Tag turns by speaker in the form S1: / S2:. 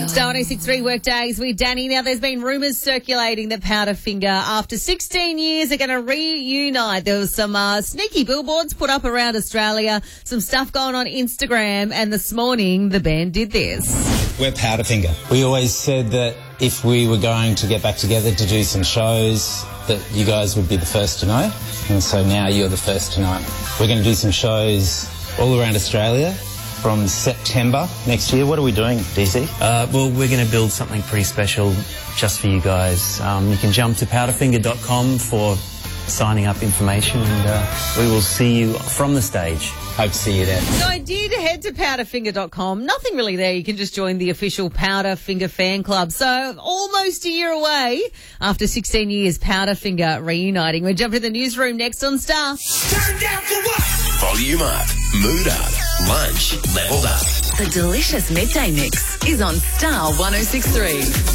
S1: Star 1063 Workdays with Danny. Now, there's been rumours circulating that Powderfinger, after 16 years, are going to reunite. There was some sneaky billboards put up around Australia, some stuff going on Instagram, and this morning the band did this.
S2: We're Powderfinger. We always said that if we were going to get back together to do some shows, that you guys would be the first to know. And so now you're the first to know. We're going to do some shows all around Australia from September next year. What are we doing, DC?
S3: Well, we're going to build something pretty special just for you guys. You can jump to powderfinger.com for signing up information, and we will see you from the stage.
S2: Hope to see you there.
S1: So I did head to powderfinger.com. Nothing really there. You can just join the official Powderfinger fan club. So almost a year away after 16 years, Powderfinger reuniting. We'll jump to the newsroom next on Star.
S4: Turn down for what? Volume up, mood up, lunch leveled up.
S5: The delicious midday mix is on Star 1063.